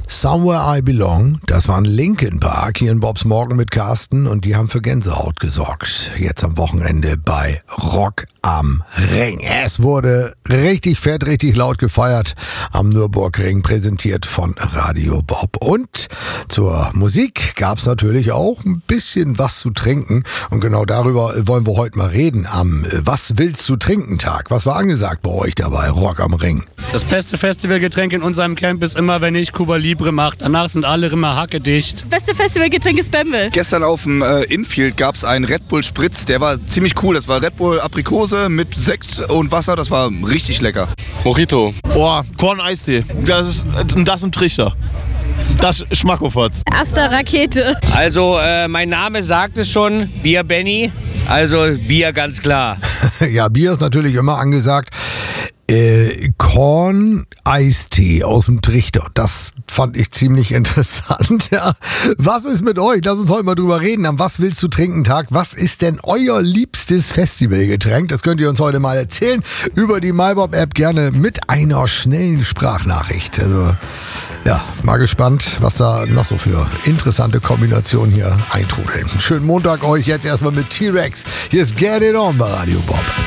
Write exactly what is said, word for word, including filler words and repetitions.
Somewhere I Belong, das waren Linkin Park hier in Bobs Morgen mit Carsten und die haben für Gänsehaut gesorgt. Jetzt am Wochenende bei Rock am Ring. Es wurde richtig fett, richtig laut gefeiert am Nürburgring, präsentiert von Radio Bob. Und zur Musik gab's natürlich auch ein bisschen was zu trinken und genau darüber wollen wir heute mal reden am Was willst du trinken Tag. Was war angesagt bei euch dabei, Rock am Ring? Das beste Festivalgetränk in unserem Camp ist immer, wenn ich Cuba Libre mache. Danach sind alle immer hackedicht. Beste Festivalgetränk ist Bamble. Gestern auf dem äh, Infield gab es einen Red Bull Spritz, der war ziemlich cool. Das war Red Bull Aprikose mit Sekt und Wasser, das war richtig lecker. Mojito. Boah, Korn-Eistee. Das ist das im Trichter. Das Schmackofotz. Erster Rakete. Also, äh, mein Name sagt es schon, Bier Benny. Also Bier ganz klar. Ja, Bier ist natürlich immer angesagt. Äh, Korn-Eistee aus dem Trichter. Das fand ich ziemlich interessant. Ja. Was ist mit euch? Lass uns heute mal drüber reden. Am Was willst du trinken Tag? Was ist denn euer liebstes Festivalgetränk? Das könnt ihr uns heute mal erzählen. Über die MyBob-App gerne mit einer schnellen Sprachnachricht. Also, ja, mal gespannt, was da noch so für interessante Kombinationen hier eintrudeln. Schönen Montag euch jetzt erstmal mit T-Rex. Hier ist Get It On bei Radio Bob.